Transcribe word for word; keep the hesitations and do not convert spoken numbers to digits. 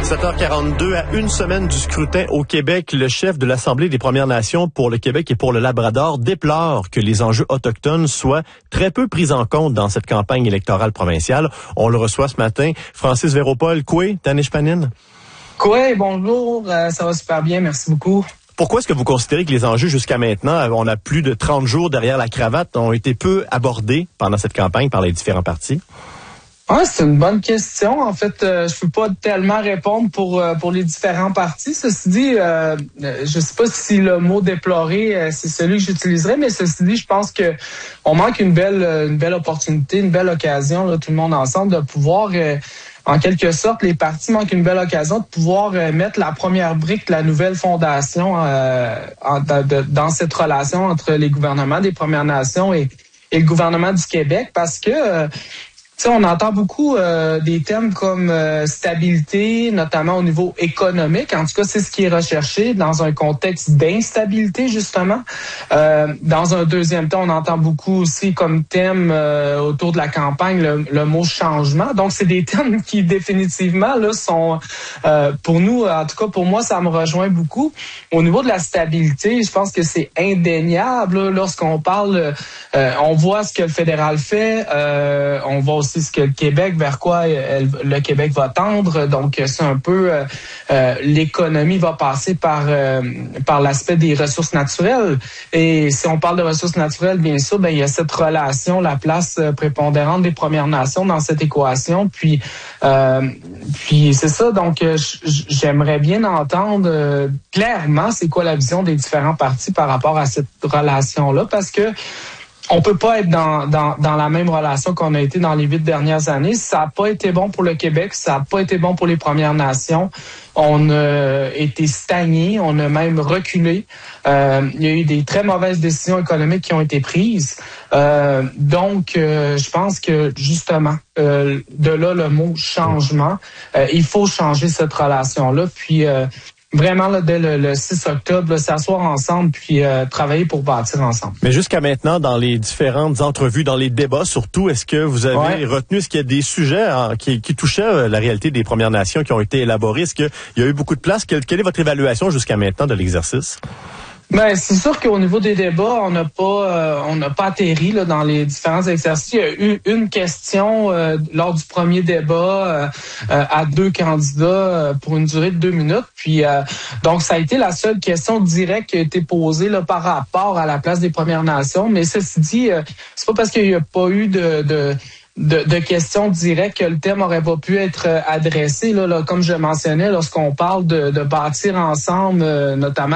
sept heures quarante-deux, à une semaine du scrutin au Québec, le chef de l'Assemblée des Premières Nations pour le Québec et pour le Labrador déplore que les enjeux autochtones soient très peu pris en compte dans cette campagne électorale provinciale. On le reçoit ce matin. Francis Véropol, Koué, Tanishpanin. Koué, bonjour, euh, ça va super bien, merci beaucoup. Pourquoi est-ce que vous considérez que les enjeux jusqu'à maintenant, on a plus de trente jours derrière la cravate, ont été peu abordés pendant cette campagne par les différents partis? Ouais, c'est une bonne question. En fait, euh, je peux pas tellement répondre pour euh, pour les différents partis. Ceci dit, euh, je sais pas si le mot déplorer euh, c'est celui que j'utiliserais, mais ceci dit, je pense que on manque une belle une belle opportunité, une belle occasion, là, tout le monde ensemble, de pouvoir euh, en quelque sorte, les partis manquent une belle occasion de pouvoir euh, mettre la première brique de la nouvelle fondation euh, en, de, de, dans cette relation entre les gouvernements des Premières Nations et, et le gouvernement du Québec, parce que euh, tu sais, on entend beaucoup euh, des thèmes comme euh, stabilité, notamment au niveau économique. En tout cas, c'est ce qui est recherché dans un contexte d'instabilité, justement. Euh, dans un deuxième temps, on entend beaucoup aussi comme thème euh, autour de la campagne le, le mot changement. Donc, c'est des thèmes qui définitivement là sont, euh, pour nous, en tout cas pour moi, ça me rejoint beaucoup. Au niveau de la stabilité, je pense que c'est indéniable là, lorsqu'on parle, euh, on voit ce que le fédéral fait, euh, on voit aussi ce que le Québec, vers quoi elle, le Québec va tendre. Donc, c'est un peu euh, euh, l'économie va passer par euh, par l'aspect des ressources naturelles. Et si on parle de ressources naturelles, bien sûr, ben il y a cette relation, la place prépondérante des Premières Nations dans cette équation. Puis, euh, puis c'est ça. Donc, j'aimerais bien entendre euh, clairement c'est quoi la vision des différents partis par rapport à cette relation-là, parce que on peut pas être dans, dans, dans la même relation qu'on a été dans les huit dernières années. Ça n'a pas été bon pour le Québec, ça n'a pas été bon pour les Premières Nations. On a été stagné, on a même reculé. Euh, il y a eu des très mauvaises décisions économiques qui ont été prises. Euh, donc, euh, je pense que justement, euh, de là le mot changement, euh, il faut changer cette relation-là. Puis euh, vraiment, là, dès le, le six octobre, là, s'asseoir ensemble puis euh, travailler pour bâtir ensemble. Mais jusqu'à maintenant, dans les différentes entrevues, dans les débats surtout, est-ce que vous avez ouais. retenu, est-ce qu'il y a des sujets hein, qui, qui touchaient euh, la réalité des Premières Nations qui ont été élaborés? Est-ce qu'il y a eu beaucoup de place? Quelle, quelle est votre évaluation jusqu'à maintenant de l'exercice? Ben c'est sûr qu'au niveau des débats, on n'a pas euh, on n'a pas atterri là dans les différents exercices. Il y a eu une question euh, lors du premier débat euh, euh, à deux candidats euh, pour une durée de deux minutes. Puis euh, donc ça a été la seule question directe qui a été posée là par rapport à la place des Premières Nations. Mais ceci dit, euh, c'est pas parce qu'il n'y a pas eu de, de De, de questions directes que le thème aurait pas pu être adressé. Là, là, comme je mentionnais, lorsqu'on parle de, de bâtir ensemble, euh, notamment